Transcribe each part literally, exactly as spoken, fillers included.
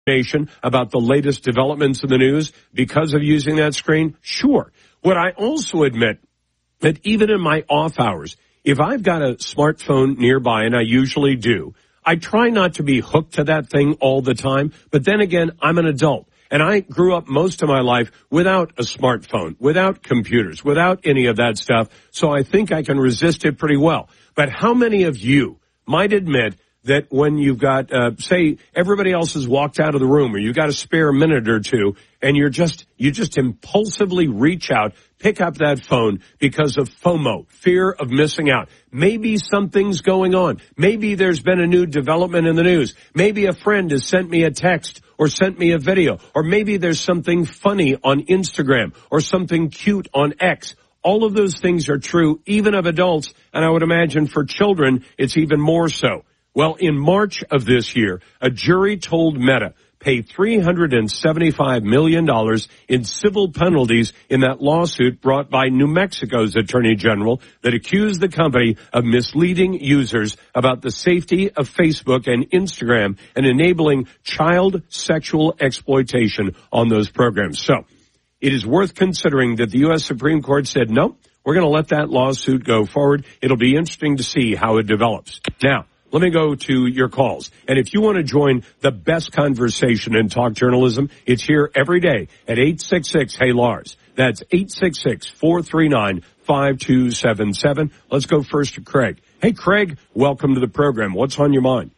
information about the latest developments in the news because of using that screen? Sure. Would I also admit that even in my off hours, if I've got a smartphone nearby, and I usually do, I try not to be hooked to that thing all the time. But then again, I'm an adult. And I grew up most of my life without a smartphone, without computers, without any of that stuff. So I think I can resist it pretty well. But how many of you might admit that when you've got, uh, say, everybody else has walked out of the room, or you've got a spare minute or two, and you're just, you just impulsively reach out, pick up that phone because of FOMO, fear of missing out. Maybe something's going on. Maybe there's been a new development in the news. Maybe a friend has sent me a text or sent me a video, or maybe there's something funny on Instagram or something cute on X. All of those things are true even of adults, and I would imagine for children it's even more so. Well, in March of this year, a jury told Meta pay three hundred seventy-five million dollars in civil penalties in that lawsuit brought by New Mexico's Attorney General that accused the company of misleading users about the safety of Facebook and Instagram and enabling child sexual exploitation on those programs. So it is worth considering that the U S Supreme Court said, no, we're going to let that lawsuit go forward. It'll be interesting to see how it develops. Now, let me go to your calls. And if you want to join the best conversation in talk journalism, it's here every day at eight six six, hey Lars. That's eight six six, four three nine, five two seven seven. Let's go first to Craig. Hey, Craig, welcome to the program. What's on your mind?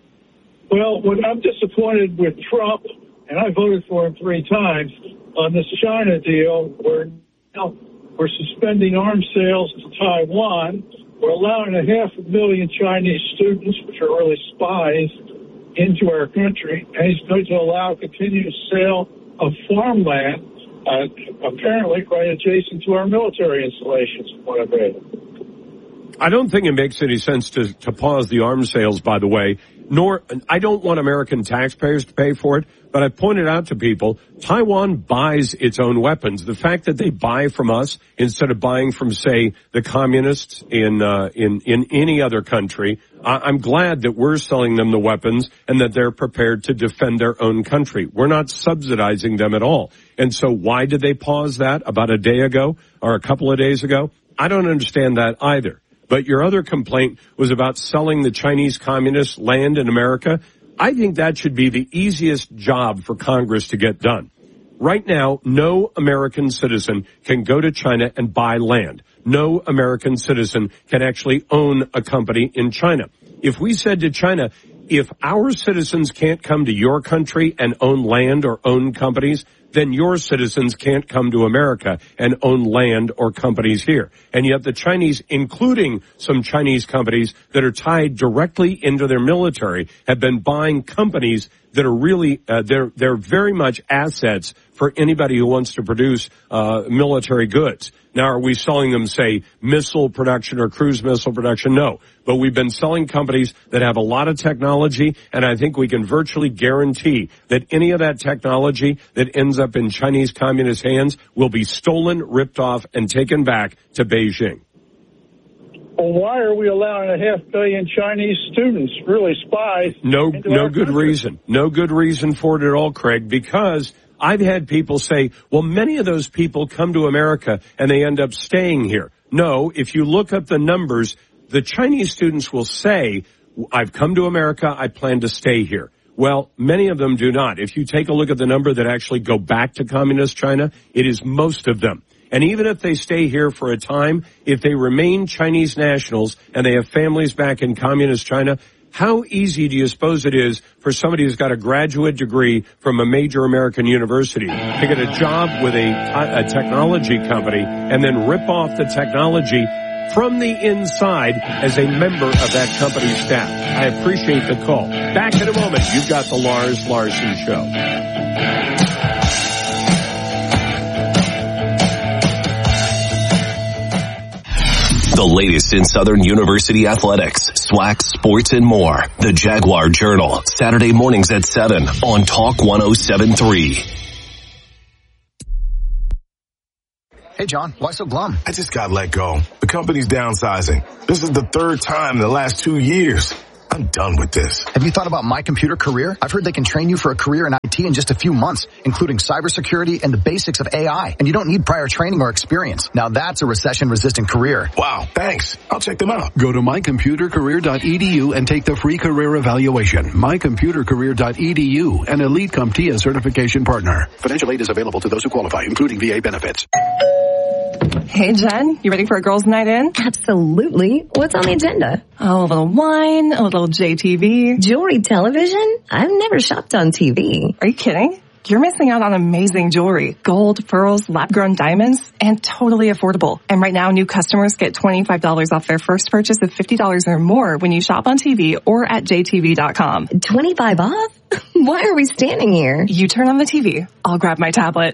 Well, what I'm disappointed with Trump, and I voted for him three times, on this China deal where now we're suspending arms sales to Taiwan. We're allowing a half a million Chinese students, which are really spies, into our country, and he's going to allow continued sale of farmland, uh, apparently right adjacent to our military installations, from what I've read. I don't think it makes any sense to, to pause the arms sales, by the way, nor I don't want American taxpayers to pay for it, but I pointed out to people, Taiwan buys its own weapons. The fact that they buy from us instead of buying from, say, the communists in uh, in in any other country, I- I'm glad that we're selling them the weapons and that they're prepared to defend their own country. We're not subsidizing them at all. And so why did they pause that about a day ago or a couple of days ago? I don't understand that either. But your other complaint was about selling the Chinese communists land in America. I think that should be the easiest job for Congress to get done. Right now, no American citizen can go to China and buy land. No American citizen can actually own a company in China. If we said to China, if our citizens can't come to your country and own land or own companies, then your citizens can't come to America and own land or companies here. And yet the Chinese, including some Chinese companies that are tied directly into their military, have been buying companies that are really, uh, they're, they're very much assets for anybody who wants to produce, uh, military goods. Now, are we selling them, say, missile production or cruise missile production? No. But we've been selling companies that have a lot of technology, and I think we can virtually guarantee that any of that technology that ends up in Chinese communist hands will be stolen, ripped off, and taken back to Beijing. Well, why are we allowing a half billion Chinese students, really spies? No, no good country? reason. No good reason for it at all, Craig, because I've had people say, well, many of those people come to America and they end up staying here. No, if you look up the numbers, the Chinese students will say, I've come to America, I plan to stay here. Well, many of them do not. If you take a look at the number that actually go back to communist China, it is most of them. And even if they stay here for a time, if they remain Chinese nationals and they have families back in communist China, how easy do you suppose it is for somebody who's got a graduate degree from a major American university to get a job with a, a technology company and then rip off the technology from the inside as a member of that company's staff? I appreciate the call. Back in a moment. You've got the Lars Larson Show. The latest in Southern University athletics, SWAC, sports, and more. The Jaguar Journal, Saturday mornings at seven on Talk one oh seven point three. Hey, John, why so glum? I just got let go. The company's downsizing. This is the third time in the last two years. I'm done with this. Have you thought about My Computer Career? I've heard they can train you for a career in I T in just a few months, including cybersecurity and the basics of A I. And you don't need prior training or experience. Now that's a recession-resistant career. Wow, thanks. I'll check them out. Go to my computer career dot e d u and take the free career evaluation. my computer career dot e d u, an Elite CompTIA certification partner. Financial aid is available to those who qualify, including V A benefits. Hey, Jen, you ready for a girls' night in? Absolutely. What's on the agenda? Oh, a little wine, a little J T V. Jewelry television? I've never shopped on T V. Are you kidding? You're missing out on amazing jewelry. Gold, pearls, lab-grown diamonds, and totally affordable. And right now, new customers get twenty-five dollars off their first purchase of fifty dollars or more when you shop on T V or at j t v dot com. twenty-five off? Why are we standing here? You turn on the T V. I'll grab my tablet.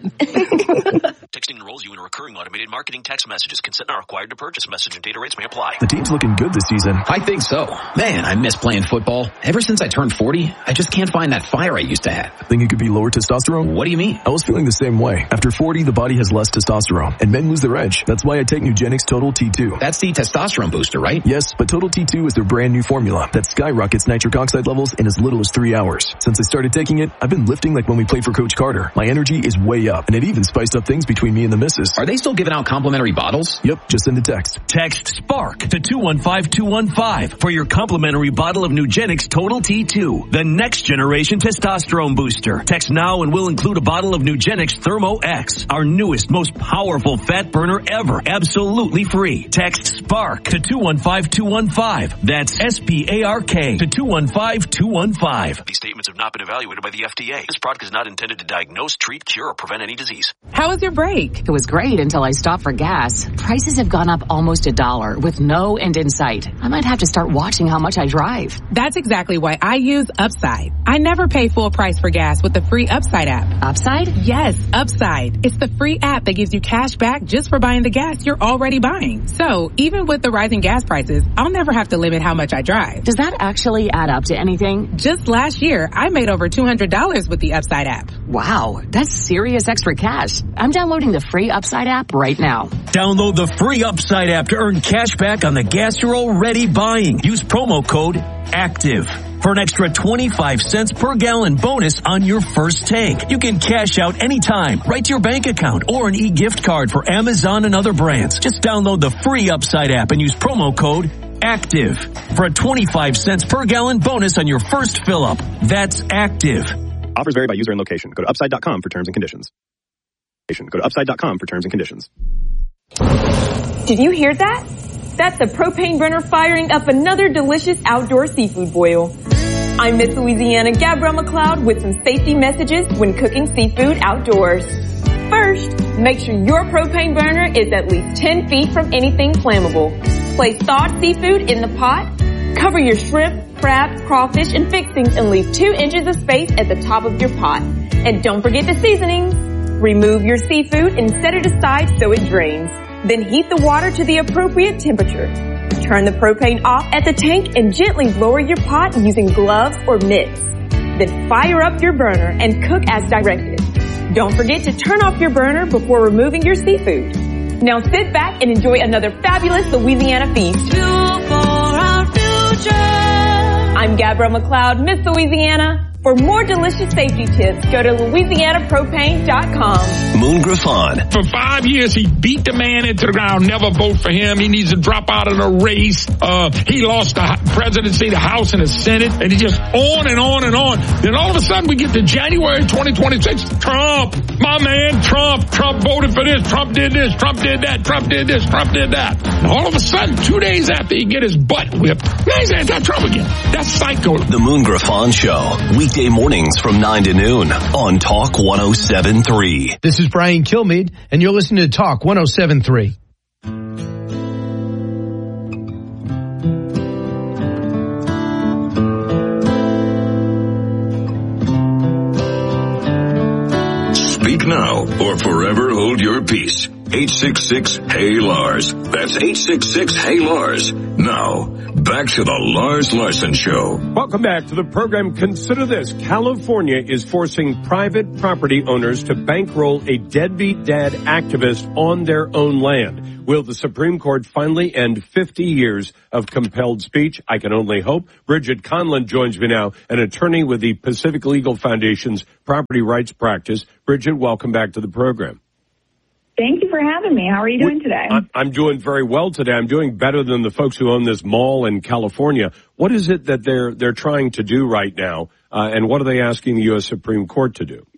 Texting enrolls you in recurring automated marketing text messages. Consent not required to purchase. Message and data rates may apply. The team's looking good this season. I think so. Man, I miss playing football. Ever since I turned forty, I just can't find that fire I used to have. Think it could be lower testosterone? What do you mean? I was feeling the same way. After forty, the body has less testosterone, and men lose their edge. That's why I take Nugenix Total T two. That's the testosterone booster, right? Yes, but Total T two is their brand new formula that skyrockets nitric oxide levels in as little as three hours. Since I started taking it, I've been lifting like when we played for Coach Carter. My energy is way up, and it even spiced up things between me and the missus. Are they still giving out complimentary bottles? Yep, just send a text. Text SPARK to two one five two one five for your complimentary bottle of Nugenix Total T two, the next generation testosterone booster. Text now and we'll include a bottle of Nugenix Thermo X, our newest, most powerful fat burner ever, absolutely free. Text SPARK to two one five two one five. That's S P A R K to two one five two one five. These statements have not been evaluated by the F D A. This product is not intended to diagnose, treat, cure, or prevent any disease. How was your break? It was great until I stopped for gas. Prices have gone up almost a dollar with no end in sight. I might have to start watching how much I drive. That's exactly why I use Upside. I never pay full price for gas with the free Upside app. Upside? Yes, Upside. It's the free app that gives you cash back just for buying the gas you're already buying. So even with the rising gas prices, I'll never have to limit how much I drive. Does that actually add up to anything? Just last year, I made over two hundred dollars with the Upside app. Wow, that's serious extra cash. I'm downloading the free Upside app right now. Download the free Upside app to earn cash back on the gas you're already buying. Use promo code ACTIVE for an extra twenty-five cents per gallon bonus on your first tank. You can cash out anytime, right to your bank account, or an e-gift card for Amazon and other brands. Just download the free Upside app and use promo code ACTIVE for a twenty-five cents per gallon bonus on your first fill up. That's ACTIVE. Offers vary by user and location. Go to upside dot com for terms and conditions. Go to upside dot com for terms and conditions. Did you hear that? That's a propane burner firing up another delicious outdoor seafood boil. I'm Miss Louisiana Gabrielle McLeod with some safety messages when cooking seafood outdoors. First, make sure your propane burner is at least ten feet from anything flammable. Place thawed seafood in the pot. Cover your shrimp, crab, crawfish, and fixings and leave two inches of space at the top of your pot. And don't forget the seasonings. Remove your seafood and set it aside so it drains. Then heat the water to the appropriate temperature. Turn the propane off at the tank and gently lower your pot using gloves or mitts. Then fire up your burner and cook as directed. Don't forget to turn off your burner before removing your seafood. Now sit back and enjoy another fabulous Louisiana feast. Fuel for our future. I'm Gabrielle McLeod, Miss Louisiana. For more delicious safety tips, go to louisiana propane dot com. Moon Griffon. For five years, he beat the man into the ground. Never vote for him. He needs to drop out of the race. Uh, he lost the presidency, the House, and the Senate, and he just on and on and on. Then all of a sudden, we get to January twenty twenty-six. Trump, my man, Trump. Trump voted for this. Trump did this. Trump did that. Trump did this. Trump did that. And all of a sudden, two days after he get his butt whipped, now he's anti-Trump again. That's psycho. The Moon Griffon Show. Weekday mornings from nine to noon on Talk one oh seven point three. This is Brian Kilmeade, and you're listening to Talk one oh seven point three. Speak now or forever hold your peace. eight six six, Hey Lars. That's eight six six, Hey Lars. Now, back to the Lars Larson Show. Welcome back to the program. Consider this. California is forcing private property owners to bankroll a deadbeat dad activist on their own land. Will the Supreme Court finally end fifty years of compelled speech? I can only hope. Bridget Conlon joins me now, an attorney with the Pacific Legal Foundation's property rights practice. Bridget, welcome back to the program. Thank you for having me. How are you doing today? I'm doing very well today. I'm doing better than the folks who own this mall in California. What is it that they're they're trying to do right now, uh, and what are they asking the U S Supreme Court to do?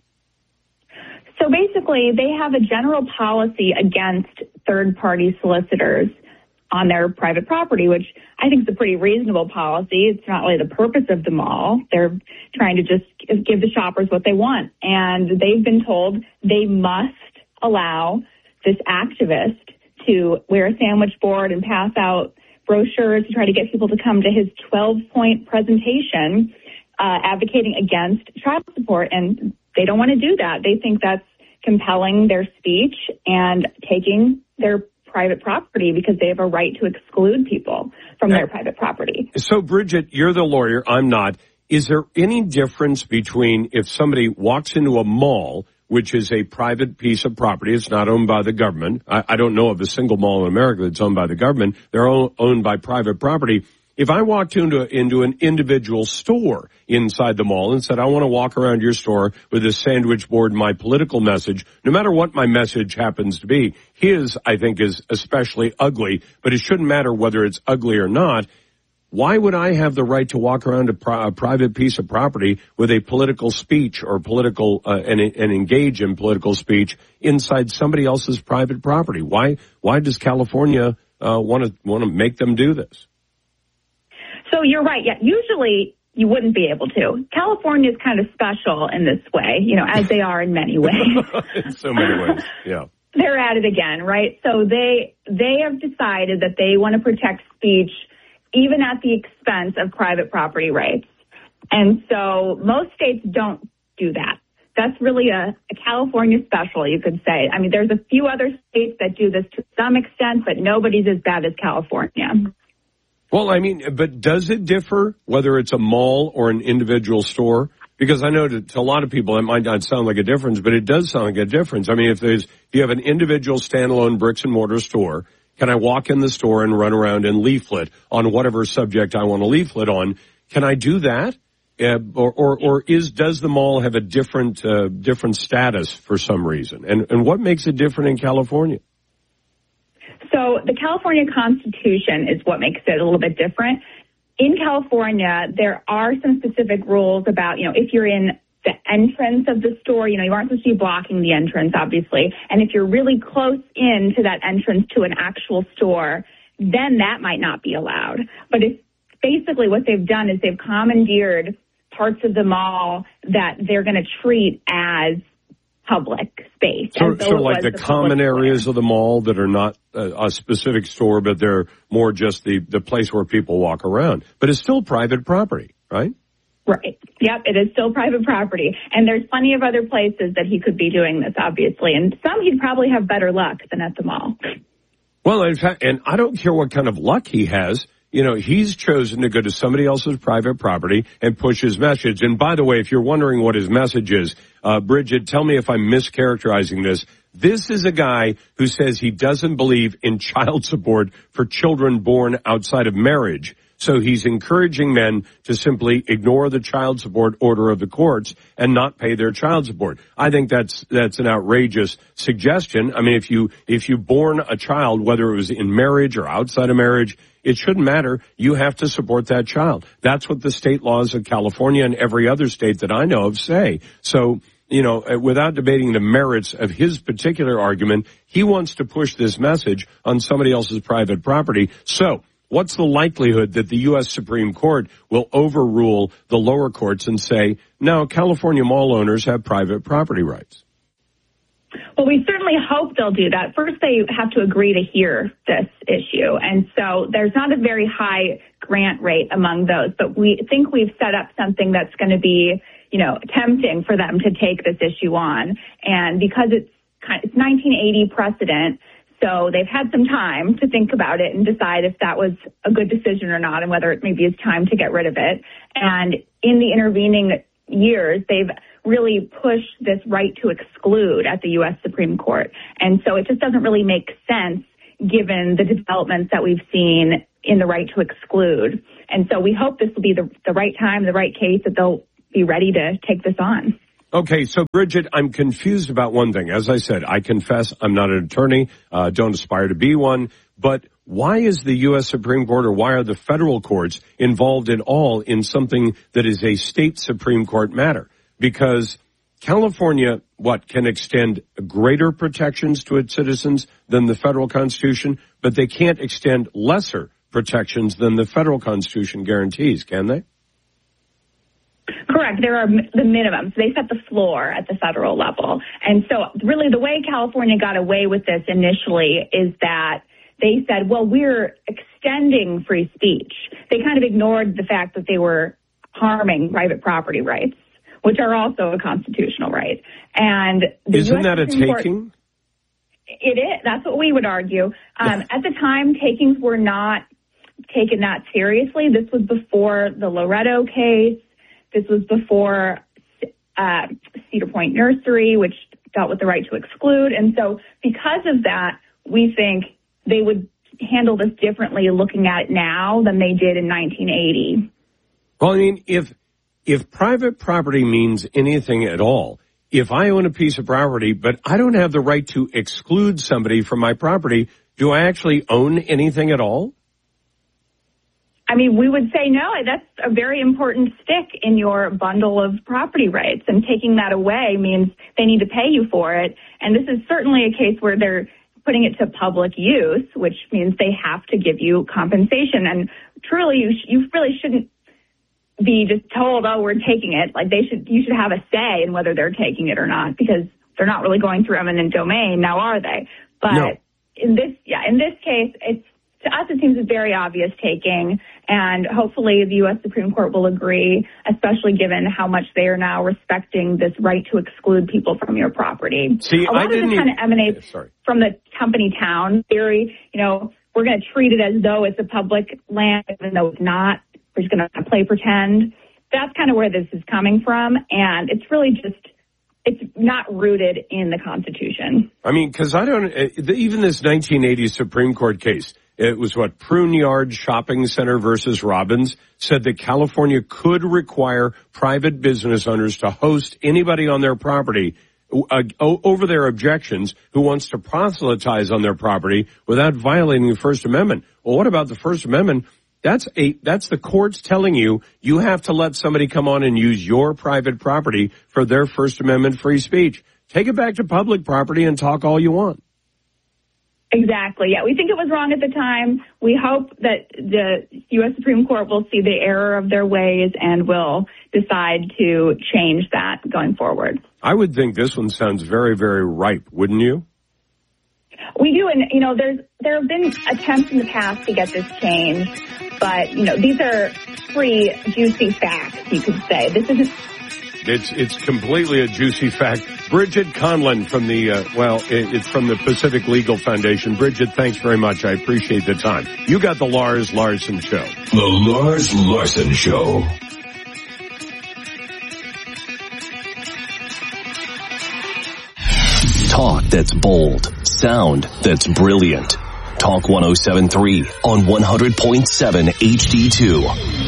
So basically, they have a general policy against third-party solicitors on their private property, which I think is a pretty reasonable policy. It's not really the purpose of the mall. They're trying to just give the shoppers what they want, and they've been told they must allow this activist to wear a sandwich board and pass out brochures to try to get people to come to his twelve-point presentation uh, advocating against child support. And they don't want to do that. They think that's compelling their speech and taking their private property because they have a right to exclude people from their private property. So, Bridget, you're the lawyer. I'm not. Is there any difference between if somebody walks into a mall, which is a private piece of property, it's not owned by the government. I, I don't know of a single mall in America that's owned by the government. They're own, owned by private property. If I walked into, into an individual store inside the mall and said, I want to walk around your store with a sandwich board and my political message, no matter what my message happens to be, his, I think, is especially ugly, but it shouldn't matter whether it's ugly or not. Why would I have the right to walk around a, pri- a private piece of property with a political speech or political uh, and, and engage in political speech inside somebody else's private property? Why why does California uh, want to want to make them do this? So you're right. Yeah, usually you wouldn't be able to. California is kind of special in this way, you know, as they are in many ways. In so many ways, yeah. They're at it again, right? So they they have decided that they want to protect speech even at the expense of private property rights. And so most states don't do that. That's really a, a California special, you could say. I mean, there's a few other states that do this to some extent, but nobody's as bad as California. Well, I mean, but does it differ whether it's a mall or an individual store? Because I know to, to a lot of people it might not sound like a difference, but it does sound like a difference. I mean, if there's, if you have an individual standalone bricks and mortar store, can I walk in the store and run around and leaflet on whatever subject I want to leaflet on? Can I do that? Uh, or, or, or is, does the mall have a different, uh, different status for some reason? And, and what makes it different in California? So the California Constitution is what makes it a little bit different. In California, there are some specific rules about, you know, if you're in the entrance of the store, you know, you aren't supposed to be blocking the entrance, obviously. And if you're really close in to that entrance to an actual store, then that might not be allowed. But it's basically what they've done is they've commandeered parts of the mall that they're going to treat as public space. So, so like the, the common areas of the mall that are not a, a specific store, but they're more just the, the place where people walk around. But it's still private property, right? Right. Yep, it is still private property. And there's plenty of other places that he could be doing this, obviously. And some he'd probably have better luck than at the mall. Well, in fact, and I don't care what kind of luck he has. You know, he's chosen to go to somebody else's private property and push his message. And by the way, if you're wondering what his message is, uh, Bridget, tell me if I'm mischaracterizing this. This is a guy who says he doesn't believe in child support for children born outside of marriage. So he's encouraging men to simply ignore the child support order of the courts and not pay their child support. I think that's, that's an outrageous suggestion. I mean, if you, if you born a child, whether it was in marriage or outside of marriage, it shouldn't matter. You have to support that child. That's what the state laws of California and every other state that I know of say. So, you know, without debating the merits of his particular argument, he wants to push this message on somebody else's private property. So, what's the likelihood that the U S Supreme Court will overrule the lower courts and say, no, California mall owners have private property rights? Well, we certainly hope they'll do that. First, they have to agree to hear this issue. And so there's not a very high grant rate among those, but we think we've set up something that's going to be, you know, tempting for them to take this issue on. And because it's kind of, it's nineteen eighty precedent, so they've had some time to think about it and decide if that was a good decision or not and whether it maybe is time to get rid of it. And in the intervening years, they've really pushed this right to exclude at the U S Supreme Court. And so it just doesn't really make sense given the developments that we've seen in the right to exclude. And so we hope this will be the, the right time, the right case, that they'll be ready to take this on. Okay, so Bridget, I'm confused about one thing. As I said, I confess I'm not an attorney, uh, don't aspire to be one, but why is the U S Supreme Court, or why are the federal courts involved at all in something that is a state Supreme Court matter? Because California, what, can extend greater protections to its citizens than the federal Constitution, but they can't extend lesser protections than the federal Constitution guarantees, can they? Correct. There are the minimums. They set the floor at the federal level. And so really the way California got away with this initially is that they said, well, we're extending free speech. They kind of ignored the fact that they were harming private property rights, which are also a constitutional right. And the Isn't U S that a Supreme taking? Court, it is. That's what we would argue. Um, at the time, takings were not taken that seriously. This was before the Loretto case. This was before uh, Cedar Point Nursery, which dealt with the right to exclude. And so because of that, we think they would handle this differently looking at it now than they did in nineteen eighty. Well, I mean, if if private property means anything at all, if I own a piece of property, but I don't have the right to exclude somebody from my property, do I actually own anything at all? I mean, we would say no. That's a very important stick in your bundle of property rights, and taking that away means they need to pay you for it. And this is certainly a case where they're putting it to public use, which means they have to give you compensation. And truly, you, sh- you really shouldn't be just told, oh, we're taking it. Like they should, you should have a say in whether they're taking it or not, because they're not really going through eminent domain now, are they? But no. in this, yeah, in this case, it's, to us, it seems a very obvious taking, and hopefully the U S Supreme Court will agree, especially given how much they are now respecting this right to exclude people from your property. See, a lot I of didn't this kind of even, emanates sorry. from the company town theory. You know, we're going to treat it as though it's a public land, even though it's not. We're just going to play pretend. That's kind of where this is coming from, and it's really just, it's not rooted in the Constitution. I mean, because I don't, even this nineteen eighty Supreme Court case, it was what, Prune Yard Shopping Center versus Robbins, said that California could require private business owners to host anybody on their property uh, over their objections who wants to proselytize on their property without violating the First Amendment. Well, what about the First Amendment? That's a, that's the courts telling you you have to let somebody come on and use your private property for their First Amendment free speech. Take it back to public property and talk all you want. Exactly. Yeah, we think it was wrong at the time. We hope that the U S Supreme Court will see the error of their ways and will decide to change that going forward. I would think this one sounds very, very ripe, wouldn't you? We do, and, you know, there's there have been attempts in the past to get this changed, but, you know, these are free, juicy facts, you could say. This isn't... It's it's completely a juicy fact. Bridget Conlon from the, uh, well, it, it's from the Pacific Legal Foundation. Bridget, thanks very much. I appreciate the time. You got the Lars Larson Show. The Lars Larson Show. Talk that's bold. Sound that's brilliant. Talk one oh seven point three on one hundred point seven H D two.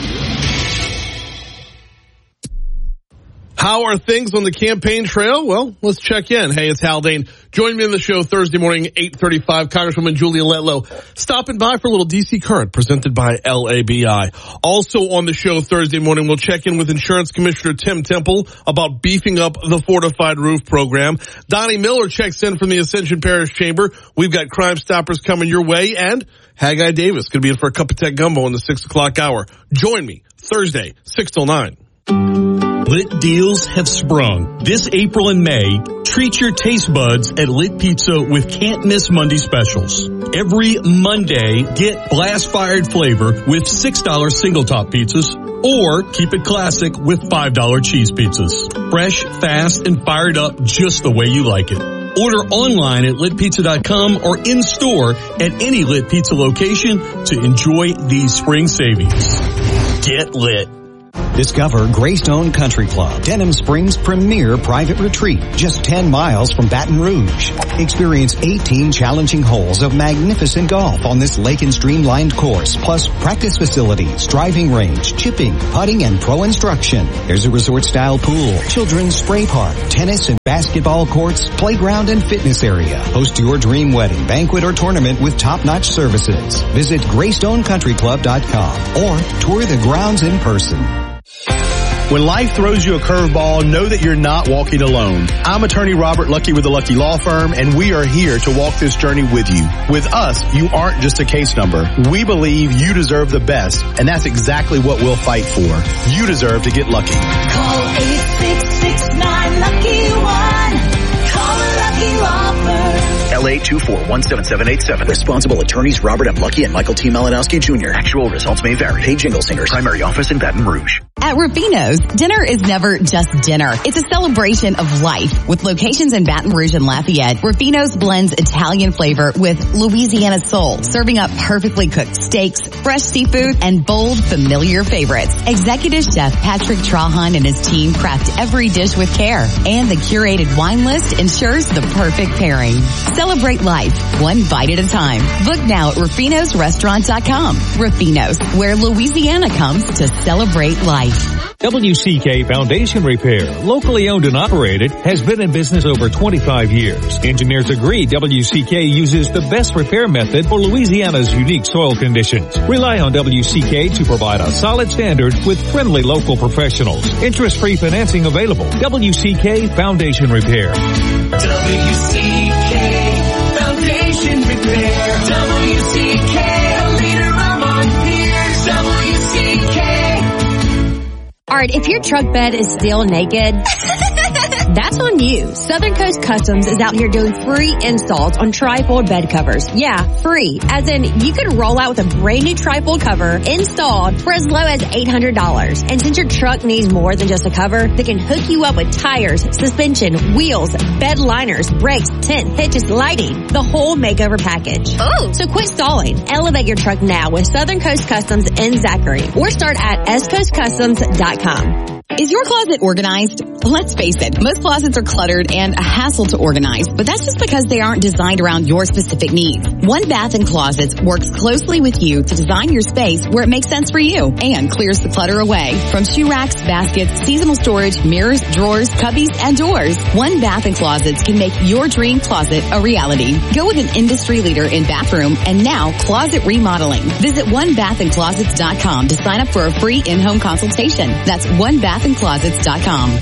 How are things on the campaign trail? Well, let's check in. Hey, it's Haldane. Join me in the show Thursday morning, eight thirty-five. Congresswoman Julia Letlow stopping by for a little D C Current presented by L A B I. Also on the show Thursday morning, we'll check in with Insurance Commissioner Tim Temple about beefing up the fortified roof program. Donnie Miller checks in from the Ascension Parish Chamber. We've got Crime Stoppers coming your way, and Haggai Davis going to be in for a cup of tech gumbo in the six o'clock hour. Join me Thursday, six till nine. Lit deals have sprung. This April and May, treat your taste buds at Lit Pizza with can't miss Monday specials. Every Monday, get blast fired flavor with six dollar single top pizzas, or keep it classic with five dollar cheese pizzas. Fresh, fast, and fired up just the way you like it. Order online at lit pizza dot com or in store at any Lit Pizza location to enjoy these spring savings. Get lit. Discover Greystone Country Club, Denham Springs' premier private retreat, just ten miles from Baton Rouge. Experience eighteen challenging holes of magnificent golf on this lake and streamlined course, plus practice facilities, driving range, chipping, putting, and pro instruction. There's a resort-style pool, children's spray park, tennis and basketball courts, playground and fitness area. Host your dream wedding, banquet, or tournament with top-notch services. Visit greystone country club dot com or tour the grounds in person. When life throws you a curveball, know that you're not walking alone. I'm attorney Robert Lucky with the Lucky Law Firm, and we are here to walk this journey with you. With us, you aren't just a case number. We believe you deserve the best, and that's exactly what we'll fight for. You deserve to get lucky. Call eight six six nine lucky one. Call the Lucky Law Firm. L A two four one seven seven eight seven. Responsible attorneys Robert M. Lucky and Michael T. Malinowski Junior Actual results may vary. Paid Jingle Singers. Primary office in Baton Rouge. At Rufino's, dinner is never just dinner. It's a celebration of life. With locations in Baton Rouge and Lafayette, Rufino's blends Italian flavor with Louisiana soul, serving up perfectly cooked steaks, fresh seafood, and bold, familiar favorites. Executive Chef Patrick Trahan and his team craft every dish with care, and the curated wine list ensures the perfect pairing. Celebrate life, one bite at a time. Book now at rufinos restaurant dot com. Rufino's, where Louisiana comes to celebrate life. W C K Foundation Repair, locally owned and operated, has been in business over twenty-five years. Engineers agree W C K uses the best repair method for Louisiana's unique soil conditions. Rely on W C K to provide a solid standard with friendly local professionals. Interest-free financing available. W C K Foundation Repair. W C K Foundation Repair. W C K, a leader among peers. W C K. Alright, if your truck bed is still naked, that's on you. Southern Coast Customs is out here doing free installs on trifold bed covers. Yeah, free. As in, you could roll out with a brand new trifold cover installed for as low as eight hundred dollars. And since your truck needs more than just a cover, they can hook you up with tires, suspension, wheels, bed liners, brakes, tent, hitches, lighting, the whole makeover package. Oh! So quit stalling. Elevate your truck now with Southern Coast Customs in Zachary or start at s coast customs dot com. Is your closet organized? Let's face it, most closets are cluttered and a hassle to organize, but that's just because they aren't designed around your specific needs. One Bath and Closets works closely with you to design your space where it makes sense for you and clears the clutter away. From shoe racks, baskets, seasonal storage, mirrors, drawers, cubbies, and doors, One Bath and Closets can make your dream closet a reality. Go with an industry leader in bathroom and now closet remodeling. Visit one bath and closets dot com to sign up for a free in-home consultation. That's one bath and closets dot com.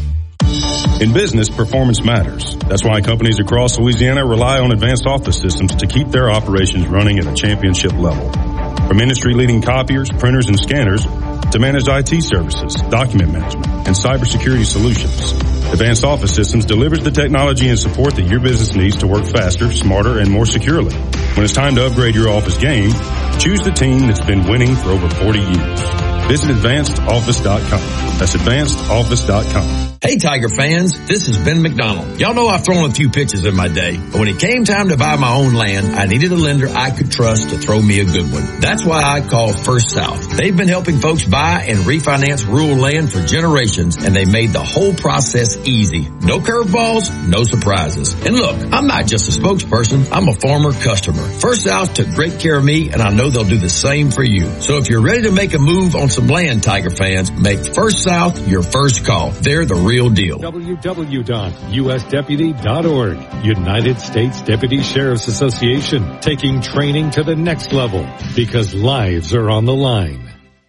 In business, performance matters. That's why companies across Louisiana rely on Advanced Office Systems to keep their operations running at a championship level. From industry-leading copiers, printers, and scanners to managed I T services, document management, and cybersecurity solutions, Advanced Office Systems delivers the technology and support that your business needs to work faster, smarter, and more securely. When it's time to upgrade your office game, choose the team that's been winning for over forty years. Visit advanced office dot com. That's advanced office dot com. Hey Tiger fans, this is Ben McDonald. Y'all know I've thrown a few pitches in my day, but when it came time to buy my own land, I needed a lender I could trust to throw me a good one. That's why I called First South. They've been helping folks buy and refinance rural land for generations, and they made the whole process easy. No curveballs, no surprises. And look, I'm not just a spokesperson, I'm a former customer. First South took great care of me, and I know they'll do the same for you. So if you're ready to make a move on some land, Tiger fans, make First South your first call. They're the real deal. w w w dot u s deputy dot org. United States Deputy Sheriff's Association, taking training to the next level because lives are on the line.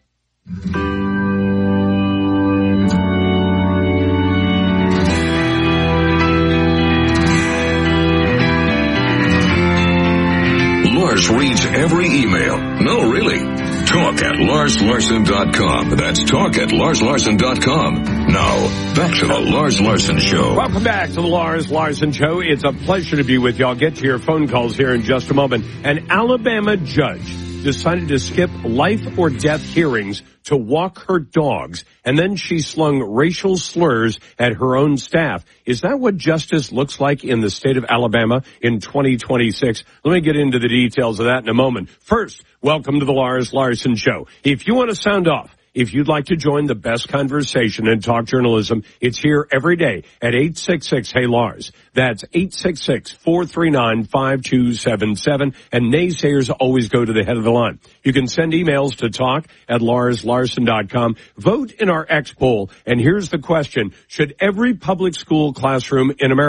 Lars reads every email. No, really. Talk at lars larson dot com. That's talk at lars larson dot com. Now, back to the Lars Larson Show. Welcome back to the Lars Larson Show. It's a pleasure to be with you. I'll get to your phone calls here in just a moment. An Alabama judge decided to skip life or death hearings to walk her dogs, and then she slung racial slurs at her own staff. Is that what justice looks like in the state of Alabama in twenty twenty-six? Let me get into the details of that in a moment. First, welcome to the Lars Larson Show. If you want to sound off, If you'd like to join the best conversation in talk journalism, it's here every day at eight six six, hey Lars. That's eight six six, four three nine, five two seven seven. And naysayers always go to the head of the line. You can send emails to talk at lars larson dot com. Vote in our X poll. And here's the question. Should every public school classroom in America